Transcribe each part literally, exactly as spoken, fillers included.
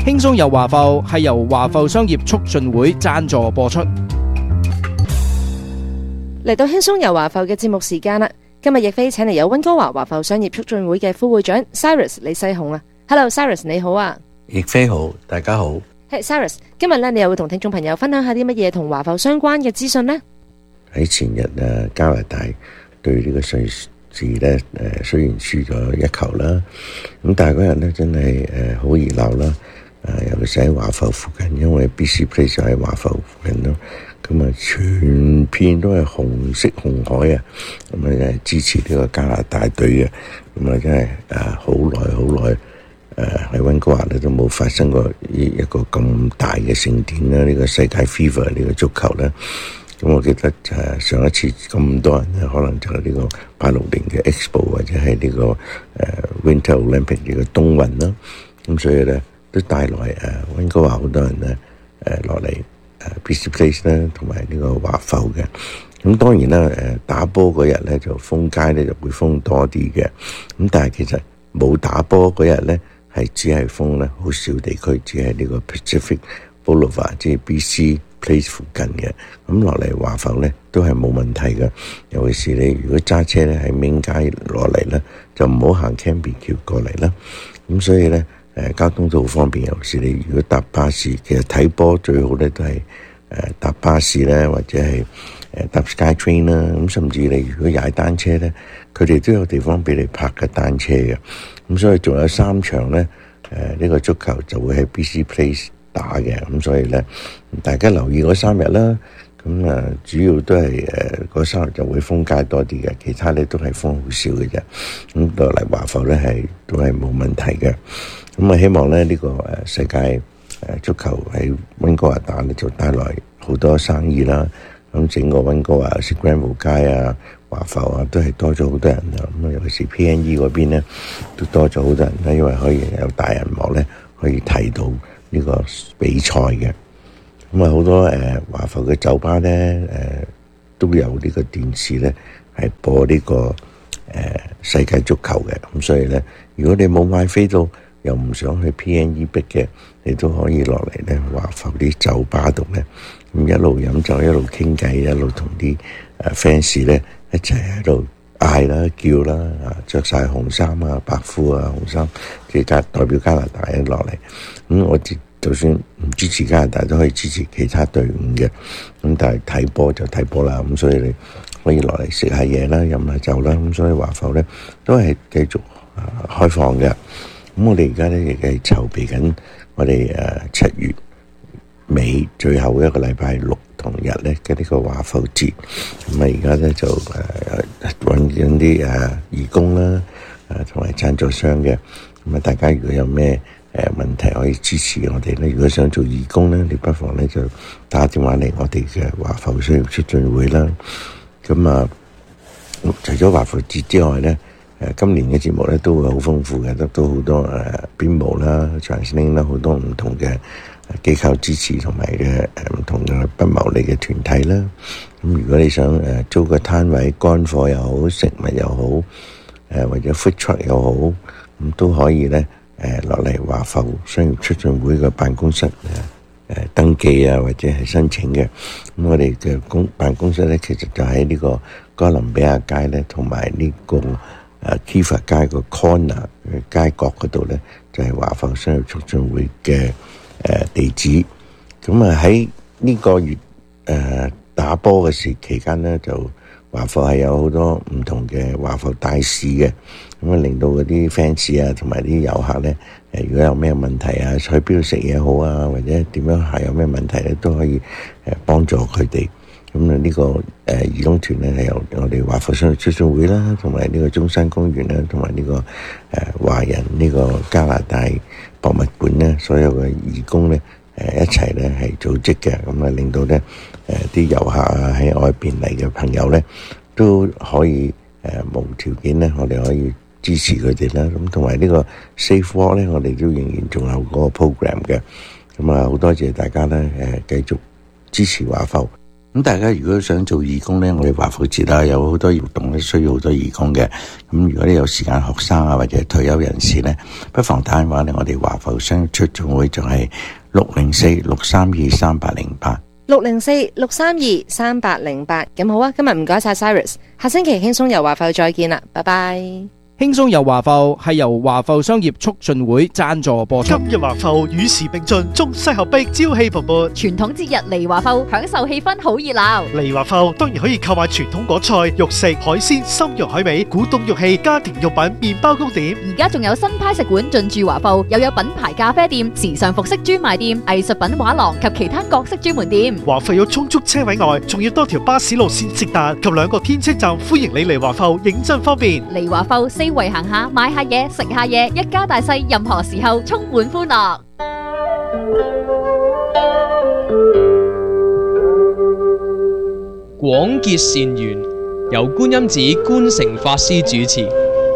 輕鬆遊華埠係由華埠商業促進會贊助播出。 嚟到輕鬆遊華埠嘅節目時間啦，今日亦飛請嚟有溫哥華華埠商業促進會嘅副會長 Cyrus 李世雄啊。Hello Cyrus 你好啊。 亦飛好，大家好。 係、hey, Cyrus， 今日咧你又會同聽眾朋友分享下啲乜嘢同華埠相關嘅資訊呢？ 喺前日啊，加拿大對呢個瑞士咧誒，雖然輸咗一球啦，咁但係嗰日咧真係誒好熱鬧啦。誒，尤其是喺華埠附近，因為 B C Place 就喺華埠附近咯。咁啊，全片都係紅色紅海啊！咁啊，誒支持呢個加拿大隊嘅。咁啊，真係誒好耐好耐誒喺溫哥華咧都冇發生過一一個咁大嘅盛典啦！呢、這個世界 Fever 呢個足球咧。咁我記得誒上一次咁多人咧，可能就係呢個八六年嘅 Expo 或者係呢、這個誒、呃、Winter Olympic 呢個冬運啦。咁所以咧都帶來誒溫哥華好多人咧誒落嚟誒 B C Place 咧，同埋呢個華埠嘅。咁當然啦，誒打波嗰日咧就封街咧就會封多啲嘅。咁但係其實冇打波嗰日咧係只係封咧好少地區，只係呢個 Pacific Boulevard 即係 B C Place 附近嘅。咁落嚟華埠咧都係冇問題嘅。尤其是你如果揸車咧喺 Main 街落嚟咧，就唔好行 Cambie 橋過嚟啦。咁所以咧誒交通都好方便。尤其是你如果搭巴士，其實睇波最好咧都係誒搭巴士咧，或者係誒搭 SkyTrain 啦。咁甚至你如果踩單車咧，佢哋都有地方俾你泊嘅單車嘅。咁所以仲有三場咧誒呢個足球就會喺 B C Place打嘅。咁所以咧大家留意嗰三日啦。咁啊主要都係誒嗰三日就會封街多啲嘅，其他咧都係封好少嘅啫。咁落嚟華埠咧係都係冇問題嘅。咁啊希望咧呢、這個誒世界誒足球喺溫哥華打咧就帶來好多生意啦。咁整個溫哥華Granville街啊、華埠啊都係多咗好多人啊。咁啊尤其是 P N E 嗰邊咧都多咗好多人啦，因為可以有大銀幕咧可以睇到呢個比賽嘅。咁啊好多誒華埠嘅酒吧咧誒、呃、都有呢個電視咧係播呢、這個誒、呃、世界足球嘅。咁所以咧如果你冇買飛到又唔想去 P N E 逼嘅，你都可以落嚟咧華埠啲酒吧度咧，咁一路飲酒一路傾偈，一路同啲誒 fans 咧一齊喺度嗌啦叫啦啊，着晒紅衫啊白褲啊紅衫，即係代表加拿大一落嚟。咁我就算唔支持加拿大都可以支持其他隊伍嘅。咁但係睇波就睇波啦。咁所以你可以落嚟食下嘢啦，飲下酒啦。咁所以華埠咧都係繼續啊開放嘅。咁我哋而家咧亦係籌備緊我哋誒七月尾最後一個禮拜六同日咧嘅呢個華埠節。咁啊而家咧就誒揾緊啲誒義工啦，誒同埋贊助商嘅。咁啊大家如果有咩誒問題可以支持我哋咧，如果想做義工咧，你不妨咧就打電話嚟我哋嘅華埠商業促進會啦。咁啊除咗華埠節之外咧，誒今年嘅節目咧都會好豐富嘅，得到好多誒編舞啦、translating 啦，好多唔同嘅機構支持同埋嘅誒唔同嘅不牟利嘅團體啦。咁如果你想誒租個攤位，乾貨又好，食物又好，誒或者 food truck 又好，咁都可以咧誒落嚟華埠商業促進會嘅辦公室誒誒登記啊，或者係申請嘅。咁我哋嘅公辦公室咧，其實就喺呢個哥倫比亞街咧，同埋呢個誒 Kiva 街個 corner 嘅街角嗰度咧，就係華埠商業促進會嘅誒地址。咁啊喺呢個月誒打波嘅時期間咧，就華埠係有好多唔同嘅華埠大使嘅，咁啊令到嗰啲 fans 啊同埋啲遊客咧，誒如果有咩問題啊，去邊度食嘢好啊，或者點樣係有咩問題咧，都可以誒幫助佢哋。咁啊呢個誒義工團咧係由我哋華埠商業促進會啦，同埋呢個中山公園啦，同埋呢個誒華人呢個加拿大博物館咧，所有嘅義工咧誒一齊咧係組織嘅，咁啊令到咧誒啲遊客啊喺外邊嚟嘅朋友咧都可以誒無條件咧，我哋可以支持佢哋啦。咁同埋呢個 Safe Walk 咧，我哋都仍然仲有嗰個 program 嘅。咁啊好多謝大家咧誒繼續支持華埠。 咁大家如果想做義工呢，我哋華埠節啊有好多活動咧，需要好多義工嘅。咁如果你有時間，學生啊或者退休人士呢，不妨打電話嚟我哋華埠商業促進會，就係六零四六三二三八零八。 六零四六三二三八零八。咁好啊，今日唔該晒 Cyrus， 下星期輕鬆遊華埠再見啦，拜拜。 輕鬆遊華埠係由華埠商業促進會贊助播出。 今日華埠與時並進，中西合璧，朝氣蓬勃。 傳統節日嚟華埠，享受氣氛好熱鬧。 嚟華埠當然可以購買傳統果菜、肉食、海鮮、參茸海味、古董玉器、家庭用品、麵包糕點。 而家仲有新派食館進駐華埠，又有品牌咖啡店、時尚服飾專賣店、藝術品畫廊及其他各式專門店。 華埠有充足車位外，仲要多條巴士路線直達及兩個天車站，歡迎你嚟華埠，認真方便。 嚟華埠四圍行下，買下嘢，食下嘢，一家大細任何時候充滿歡樂。 廣結善緣，由觀音寺觀誠法師主持。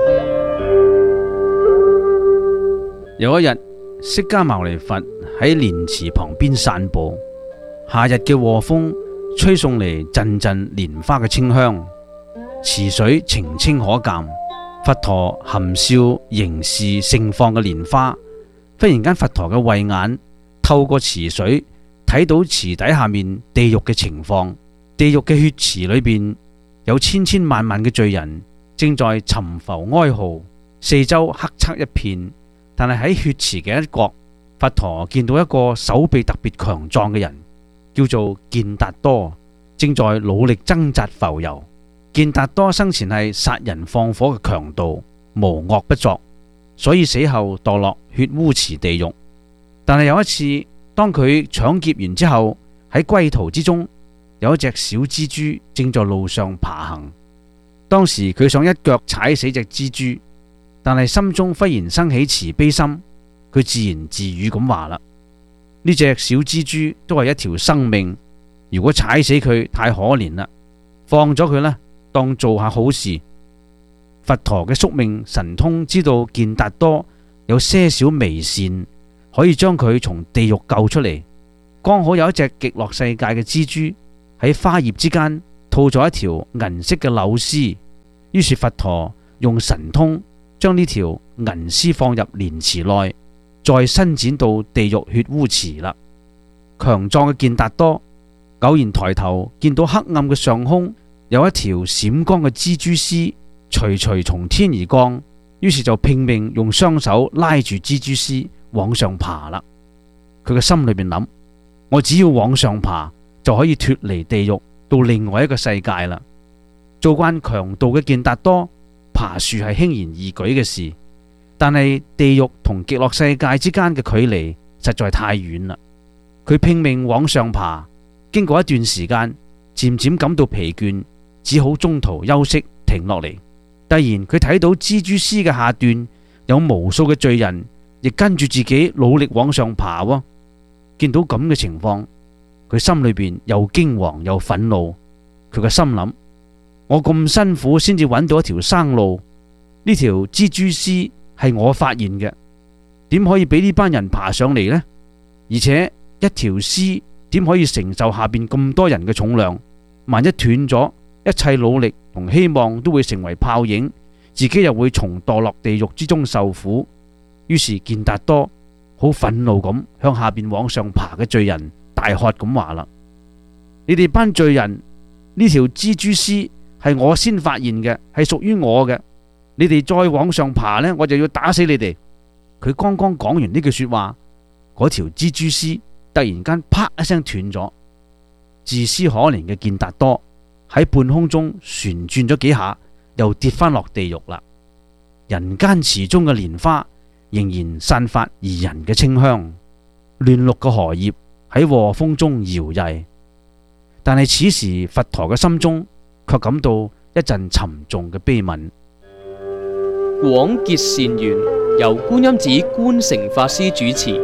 有一日，釋迦牟尼佛喺蓮池旁邊散步，夏日嘅和風吹送嚟陣陣蓮花嘅清香，池水澄清可鑑。佛陀含笑凝視盛放嘅蓮花，忽然間佛陀嘅慧眼透過池水睇到池底下面地獄嘅情況。地獄嘅血池裏邊有千千萬萬嘅罪人正在沉浮哀嚎，四周黑漆一片。但係喺血池嘅一角，佛陀見到一個手臂特別強壯嘅人，叫做健達多，正在努力掙扎浮游。健達多生前係殺人放火嘅強盜，無惡不作，所以死後墮落血污池地獄。但係有一次，當佢搶劫完之後，喺歸途之中，有一隻小蜘蛛正在路上爬行。當時佢想一腳踩死隻蜘蛛，但係心中忽然生起慈悲心，佢自言自語咁話啦：呢隻小蜘蛛都係一條生命，如果踩死佢太可憐啦，放咗佢啦，當做下好事。佛陀嘅宿命神通知道健達多有些少微善，可以將佢從地獄救出嚟。剛好有一隻極樂世界嘅蜘蛛喺花葉之間套咗一條銀色嘅柳絲，於是佛陀用神通將呢條銀絲放入蓮池內，再伸展到地獄血污池啦。強壯嘅健達多偶然抬頭見到黑暗嘅上空有一條閃光嘅蜘蛛絲徐徐從天而降，於是就拼命用雙手拉住蜘蛛絲往上爬啦。佢嘅心裏邊諗：我只要往上爬就可以脫離地獄到另外一個世界啦。做慣強盜嘅健達多爬樹係輕而易舉嘅事，但係地獄同極樂世界之間嘅距離實在太遠啦。佢拼命往上爬，經過一段時間，漸漸感到疲倦，只好中途休息停落嚟。突然佢睇到蜘蛛絲嘅下段有無數嘅罪人亦跟住自己努力往上爬喎。見到咁嘅情況，佢心裏邊又驚惶又憤怒。佢個心諗：我咁辛苦先至揾到一條生路，呢條蜘蛛絲係我發現嘅，點可以俾呢班人爬上嚟呢？而且一條絲點可以承受下邊咁多人嘅重量？萬一斷咗，一切努力同希望都會成為泡影，自己又會重墮落地獄之中受苦。於是健達多好憤怒咁向下邊往上爬嘅罪人大喝咁話啦：你哋班罪人，呢條蜘蛛絲係我先發現嘅，係屬於我嘅。你哋再往上爬呢，我就要打死你哋。佢剛剛講完呢句說話，嗰條蜘蛛絲突然間啪一聲斷咗。自私可憐嘅健達多喺半空中旋轉咗幾下，又跌翻落地獄啦。人間池中嘅蓮花仍然散發宜人嘅清香，嫩綠嘅荷葉喺和風中搖曳。但係此時佛陀嘅心中卻感到一陣沉重嘅悲憫。 廣結善緣，由觀音寺觀誠法師主持。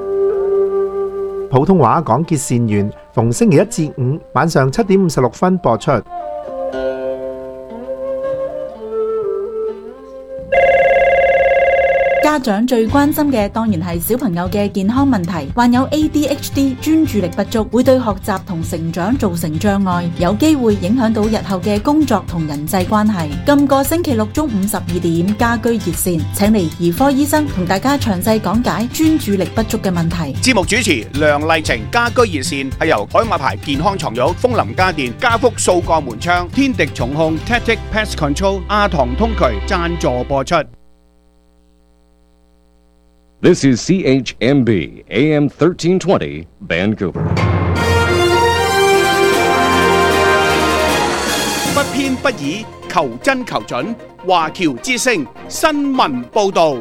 普通話廣結善緣，逢星期一至五晚上七點五十六分播出。 家長最關心嘅當然係小朋友嘅健康問題。患有 A D H D 專注力不足，會對學習同成長造成障礙，有機會影響到日後嘅工作同人際關係。今個星期六中午十二點，家居熱線請嚟兒科醫生同大家詳細講解專注力不足嘅問題。 節目主持梁麗晴，家居熱線係由海馬牌健康床褥、風林家電、家福掃鋼門窗、天敵重控、Tactic Pest Control、亞堂通渠贊助播出。 This is C H M B A M thirteen twenty Vancouver。 不偏不倚，求真求準，華僑之聲新聞報導。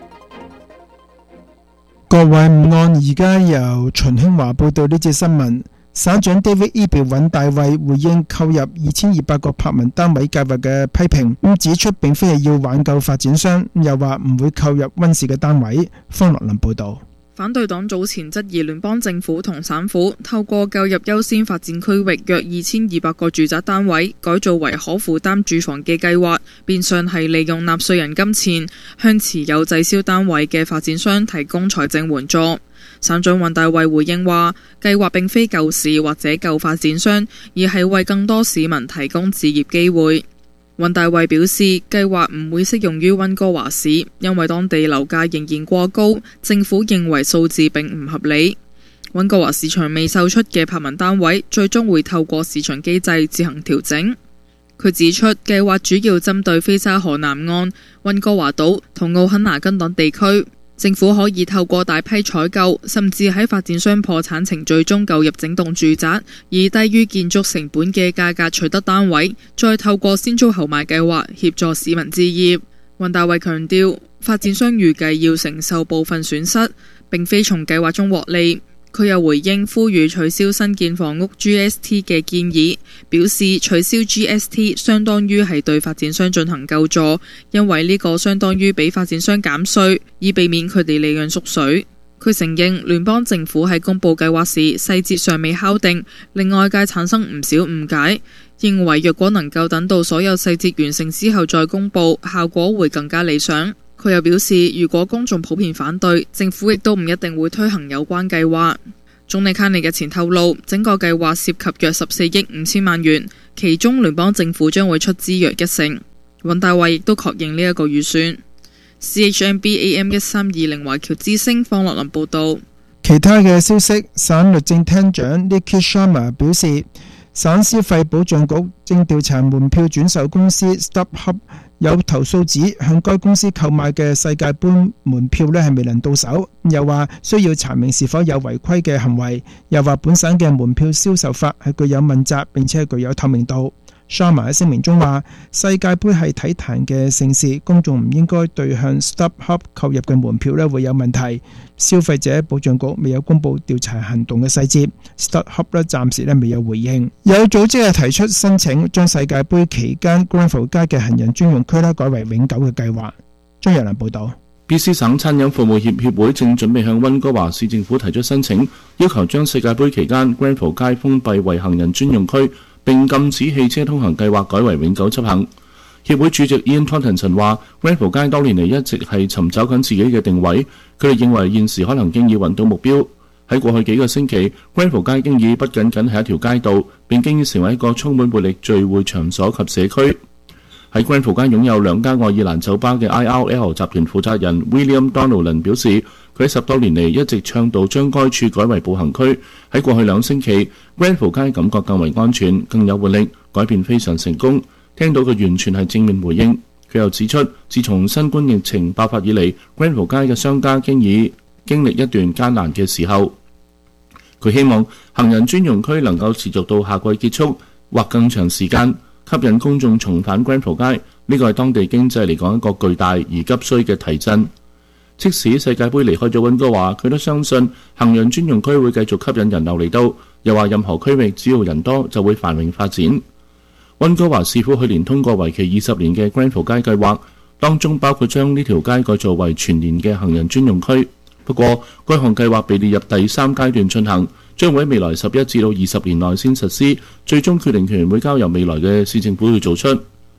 各位午安，而家由秦興華報道呢節新聞。省長 David Eby 尹大衛回應購入二千二百個柏文單位計劃嘅批評，咁指出並非係要挽救發展商，又話唔會購入溫氏嘅單位。方樂林報道。 反對黨早前質疑聯邦政府同省府透過購入優先發展區域約二千二百個住宅單位，改造為可負擔住房嘅計劃，變相係利用納稅人金錢向持有滯銷單位嘅發展商提供財政援助。省長尹大衛回應話，計劃並非救市或者救發展商，而係為更多市民提供置業機會。尹大衛表示，計劃唔會適用於溫哥華市，因為當地樓價仍然過高，政府認為數字並唔合理。溫哥華市場未售出嘅柏文單位，最終會透過市場機制自行調整。佢指出，計劃主要針對菲沙河南岸、溫哥華島同奧肯拿根等地區。政府可以透過大批採購，甚至喺發展商破產程序中購入整棟住宅，以低於建築成本嘅價格取得單位，再透過先租後買計劃協助市民置業。尹大衛強調，發展商預計要承受部分損失，並非從計劃中獲利。佢又回應呼籲取消新建房屋 G S T 嘅建議，表示取消 G S T 相當於係對發展商進行救助，因為呢個相當於俾發展商減稅，以避免佢哋利潤縮水。佢承認聯邦政府喺公布計劃時細節尚未敲定，令外界產生唔少誤解，認為若果能夠等到所有細節完成之後再公布，效果會更加理想。佢又表示，如果公眾普遍反對，政府亦都唔一定會推行有關計劃。總理卡尼日前透露，整個計劃涉及約十四億五千萬元，其中聯邦政府將會出資約一成。尹大衛亦都確認呢一個預算。C H M B A M 一三二零華僑之聲方樂林報導。 其他嘅消息，省律政廳長 Nikki Sharma 表示，省消費保障局正調查門票轉售公司 StubHub 有投訴指向該公司購買嘅世界盃門票呢係未能到手，又話需要查明是否有違規嘅行為，又話本省嘅門票銷售法係具有問責並且係具有透明度。Sharma 喺聲明中話，世界盃係體壇嘅盛事，公眾唔應該對向 StubHub 購入嘅門票呢會有問題。消費者保障局未有公布調查行動嘅細節 ，StubHub 呢暫時呢未有回應。有組織係提出申請，將世界盃期間 Granville 街嘅行人專用區呢改為永久嘅計劃。張若蘭報導。 B C 省餐飲服務協協會正準備向溫哥華市政府提出申請，要求將世界盃期間 Granville 街封閉為行人專用區，並禁止汽車通行計劃改為永久執行。協會主席 Ian Tonkinson 話 Granville 街多年嚟一直係尋找緊自己嘅定位，佢哋認為現時可能已經已揾到目標。喺過去幾個星期 Granville 街經已不僅僅係一條街道，並經已成為一個充滿活力聚會場所及社區。喺 Granville 街擁有兩家愛爾蘭酒吧嘅 I R L 集團負責人 William Donnellan 表示，佢喺十多年嚟一直倡導將該處改為步行區。喺過去兩星期 Granville 街感覺更為安全、更有活力，改變非常成功。聽到佢完全係正面回應。佢又指出，自從新冠疫情爆發以嚟 Granville 街嘅商家經已經歷一段艱難嘅時候。佢希望行人專用區能夠持續到夏季結束或更長時間，吸引公眾重返 Granville 街，呢個係當地經濟嚟講一個巨大而急需嘅提振。即使世界盃離開咗溫哥華，佢都相信行人專用區會繼續吸引人流嚟到，又話任何區域只要人多就會繁榮發展。溫哥華市府去年通過為期二十年嘅 Granville 街計劃，當中包括將呢條街改造為全年嘅行人專用區。不過，該項計劃被列入第三階段進行，將會喺未來十一至到二十年內先實施，最終決定權會交由未來嘅市政府去做出。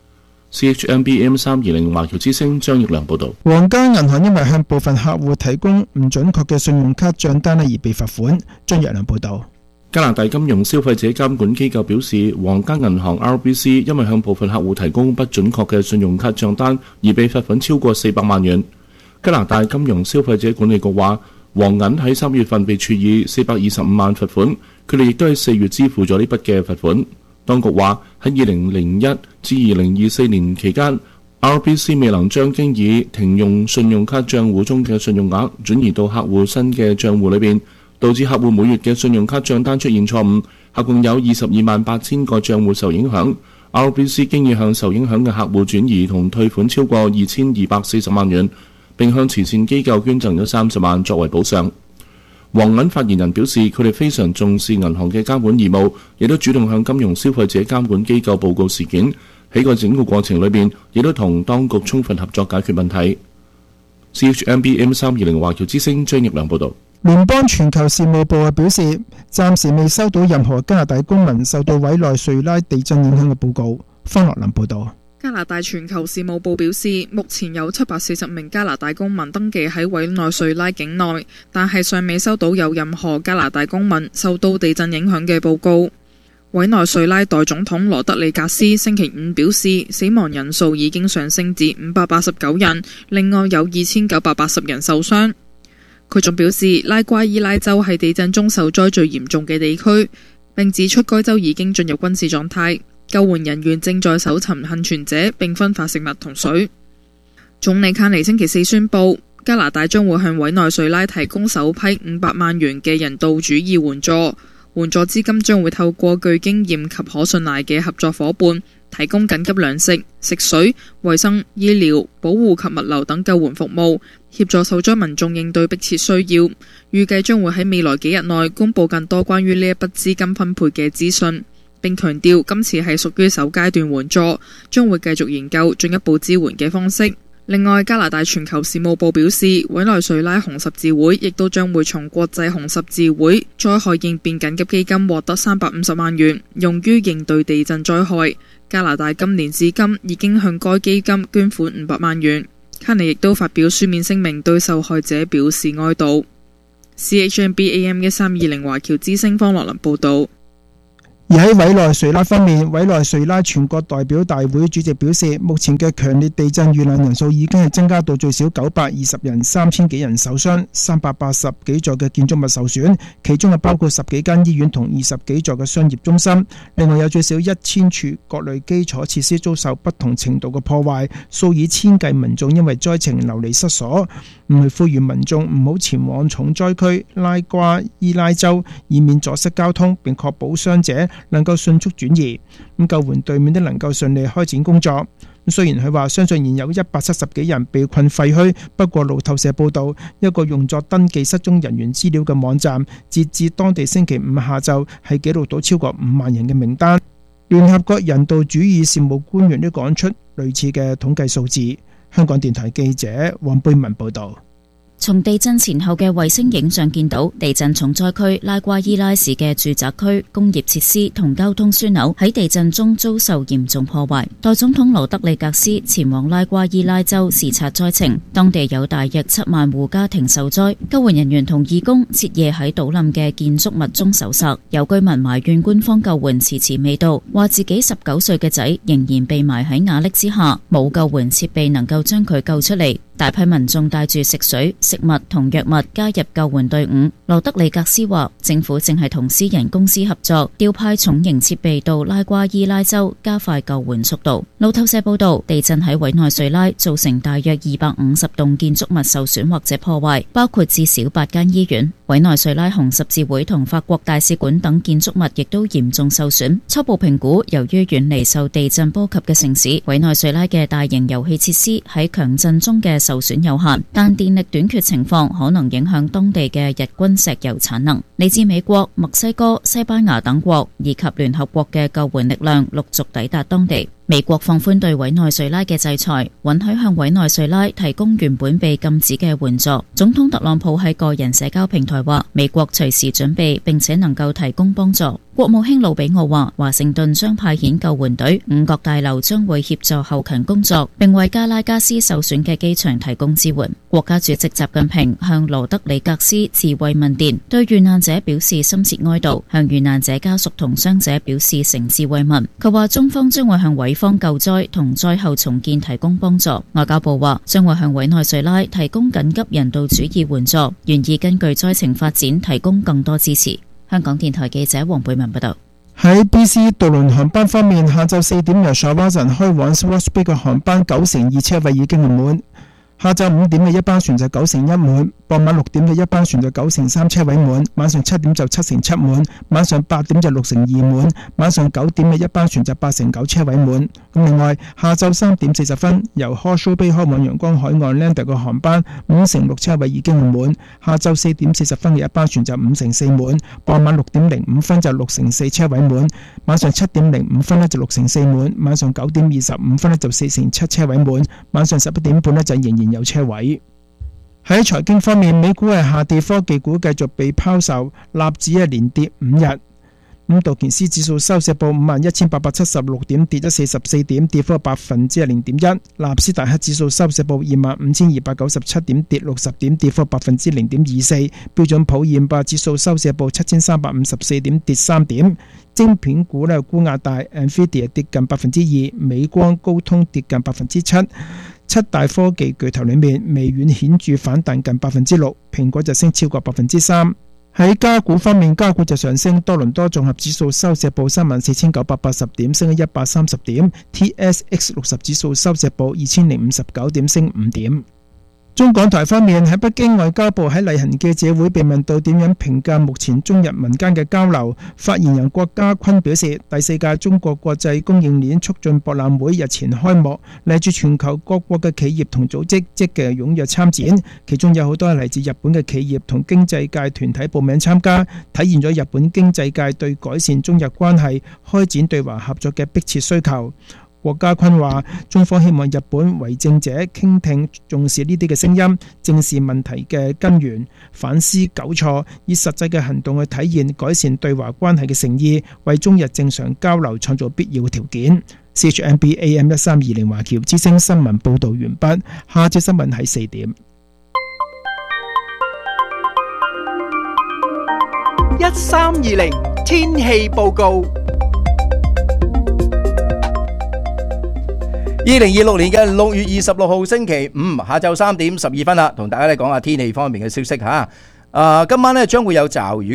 C H M B A M 三二零華僑之聲張奕良報導。 皇家銀行因為向部分客戶提供唔準確嘅信用卡帳單而被罰款。張奕良報導。 加拿大金融消費者監管機構表示，皇家銀行 R B C 因為向部分客戶提供不準確嘅信用卡帳單而被罰款超過四百萬元。加拿大金融消費者管理局話，皇銀喺三月份被處以四百二十五萬罰款，佢哋亦都喺四月支付咗呢筆嘅罰款。當局話喺二零零一至二零二四年期間 ，R B C 未能將經已停用信用卡帳戶中嘅信用額轉移到客戶新嘅帳戶裏邊，導致客戶每月嘅信用卡帳單出現錯誤，合共有二十二萬八千個帳戶受影響。R B C 經已向受影響嘅客戶轉移同退款超過二千二百四十萬元，並向慈善機構捐贈咗三十萬作為補償。皇銀發言人表示，佢哋非常重視銀行嘅監管義務，亦都主動向金融消費者監管機構報告事件。喺個整個過程裏邊，亦都同當局充分合作解決問題。C H M B M 三二零華僑之聲張奕良報導。 聯邦全球事務部表示，暫時未收到任何加拿大公民受到委內瑞拉地震影響嘅報告。方樂林報導。 加拿大全球事務部表示，目前有七百四十名加拿大公民登記喺委內瑞拉境內，但係尚未收到有任何加拿大公民受到地震影響嘅報告。委內瑞拉代總統羅德里格斯星期五表示，死亡人數已經上升至五百八十九人，另外有二千九百八十人受傷。佢仲表示，拉瓜伊拉州係地震中受災最嚴重嘅地區，並指出該州已經進入軍事狀態。救援人員正在搜尋幸存者，並分發食物同水。總理卡尼星期四宣布，加拿大將會向委內瑞拉提供首批五百萬元嘅人道主義援助，援助資金將會透過具經驗及可信賴嘅合作伙伴，提供緊急糧食、食水、衛生、醫療、保護及物流等救援服務，協助受災民眾應對迫切需要。預計將會喺未來幾日內公布更多關於呢一筆資金分配嘅資訊。並強調今次係屬於首階段援助，將會繼續研究進一步支援嘅方式。另外，加拿大全球事務部表示，委內瑞拉紅十字會亦都將會從國際紅十字會災害應變緊急基金獲得三百五十萬元，用於應對地震災害。加拿大今年至今已經向該基金捐款五百萬元。卡尼亦都發表書面聲明，對受害者表示哀悼。C H M B A M 一三二零華僑之聲方樂林報導。 而喺委內瑞拉方面，委內瑞拉全國代表大會主席表示，目前嘅強烈地震遇難人數已經係增加到最少九百二十人，三千幾人受傷，三百八十幾座嘅建築物受損，其中係包括十幾間醫院同二十幾座嘅商業中心。另外有最少一千處各類基礎設施遭受不同程度嘅破壞，數以千計民眾因為災情流離失所。唔係呼籲民眾唔好前往重災區拉瓜伊拉州，以免阻塞交通，並確保傷者能夠迅速轉移。咁救援隊面都能夠順利開展工作。雖然佢話相信現有一百七十幾人被困廢墟，不過路透社報道，一個用作登記失蹤人員資料嘅網站，截至當地星期五下晝係記錄到超過五萬人嘅名單。聯合國人道主義事務官員都講出類似嘅統計數字。香港電台記者黃貝文報道。 從地震前後嘅衛星影像見到，地震重災區拉瓜伊拉市嘅住宅區、工業設施同交通樞紐喺地震中遭受嚴重破壞。代總統羅德里格斯前往拉瓜伊拉州視察災情，當地有大約七萬戶家庭受災，救援人員同義工徹夜喺倒冧嘅建築物中搜索。有居民埋怨官方救援遲遲未到，話自己十九歲嘅仔仍然被埋喺瓦礫之下，冇救援設備能夠將佢救出嚟。大批民眾帶住食水、食物同藥物加入救援隊伍。羅德里格斯話，政府正係同私人公司合作，調派重型設備到拉瓜伊拉州，加快救援速度。路透社報道，地震喺委內瑞拉造成大約二百五十棟建築物受損或者破壞，包括至少八間醫院。委內瑞拉紅十字會同法國大使館等建築物亦都嚴重受損。初步評估，由於遠離受地震波及嘅城市，委內瑞拉嘅大型油氣設施喺強震中嘅受損有限，但電力短缺情況可能影響當地嘅日均石油產能。嚟自美國、墨西哥、西班牙等國以及聯合國嘅救援力量陸續抵達當地。美國放寬對委內瑞拉嘅制裁，允許向委內瑞拉提供原本被禁止嘅援助。總統特朗普喺個人社交平台話，美國隨時準備並且能夠提供幫助。 國務卿魯比奧話，華盛頓將派遣救援隊，五角大樓將會協助後勤工作，並為加拉加斯受損嘅機場提供支援。國家主席習近平向羅德里格斯致慰問電，對遇難者表示深切哀悼，向遇難者家屬同傷者表示誠摯慰問。佢話中方將會向委方救災同災後重建提供幫助。外交部話將會向委內瑞拉提供緊急人道主義援助，願意根據災情發展提供更多支持。香港電台記者黃貝文報道。 喺 B C 渡輪航班方面，下晝四點由沙瓦鎮開往 Swansea 嘅航班九成二車位已經滿。下晝五點嘅一班船就九成一滿，傍晚六點嘅一班船就九成三車位滿，晚上七點就七成七滿，晚上八點就六成二滿，晚上九點嘅一班船就八成九車位滿。咁另外，下晝三點四十分由 Horseshoe Bay 開往陽光海岸 Lander 嘅航班五成六車位已經滿，下晝四點四十分嘅一班船就五成四滿，傍晚六點零五分就六成四車位滿，晚上七點零五分呢就六成四滿，晚上九點二十五分呢就四成七車位滿，晚上十一點半呢就仍然有車位。喺財經方面，美股係下跌，科技股繼續被拋售，納指係連跌五日。咁道瓊斯指數收市報五萬一千八百七十六點，跌咗四十四點，跌幅百分之零點一。納斯達克指數收市報二萬五千二百九十七點，跌六十點，跌幅百分之零點二四。標準普爾五百指數收市報七千三百五十四點，跌三點。晶片股咧沽壓大 ，Nvidia 跌近百分之二，美光、高通跌近百分之七。七大科技巨頭裏面，微軟顯著反彈近百分之六，蘋果就升超過百分之三。喺加股方面，加股就上升，多倫多綜合指數收市報三萬四千九百八十點，升咗一百三十點 ；T S X 六十指數收市報二千零五十九點，升五點。中港台方面，喺北京外交部喺例行記者會被問到點樣評價目前中日民間嘅交流，發言人郭家坤表示，第四屆中國國際供應鏈促進博覽會日前開幕，嚟自全球各國嘅企業同組織積極踴躍參展，其中有好多係嚟自日本嘅企業同經濟界團體報名參加，體現咗日本經濟界對改善中日關係、開展對華合作嘅迫切需求。郭家坤話：中方希望日本為政者傾聽、重視呢啲嘅聲音，正視問題嘅根源，反思糾錯，以實際嘅行動去體現改善對華關係嘅誠意，為中日正常交流創造必要嘅條件。C H M B A M 一三二零華僑之聲新聞報導完畢，下節新聞喺四點。 一三二零天氣報告。 二零二六年嘅六月二十六號星期五下晝三點十二分啦，同大家咧講下天氣方面嘅消息吓。啊，今晚咧將會有驟雨。